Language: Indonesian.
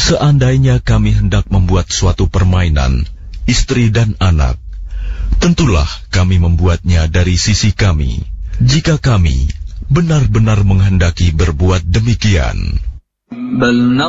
Seandainya kami hendak membuat suatu permainan, istri dan anak, tentulah kami membuatnya dari sisi kami, jika kami benar-benar menghendaki berbuat demikian.